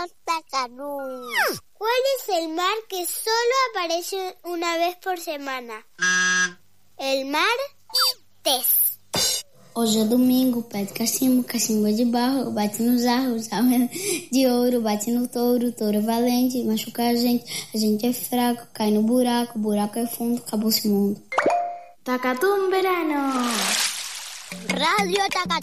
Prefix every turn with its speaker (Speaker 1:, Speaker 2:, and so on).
Speaker 1: Tacarún. ¿Cuál es el mar que solo aparece una vez por semana? El mar Tés.
Speaker 2: Hoje é domingo, pede cachimbo, cachimbo de barro, bate no jarro, jarro de ouro, bate no touro, touro é valente, machuca a gente é fraco, cai no buraco, buraco é fundo, acabou-se o mundo.
Speaker 3: Tacatum verano.
Speaker 1: Radio Tacatum.